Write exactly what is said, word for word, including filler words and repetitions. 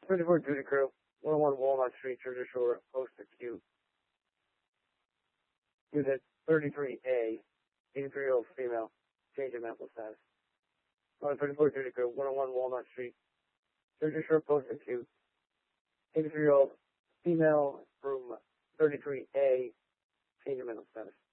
thirty-four Duty Crew, one oh one Walnut Street, Jersey Shore, post acute. Unit thirty-three A, eighty-three-year-old female, change of mental status. one thirty-four Duty Crew, one oh one Walnut Street, Jersey Shore, post acute. eighty-three-year-old female, room thirty-three A, change of mental status.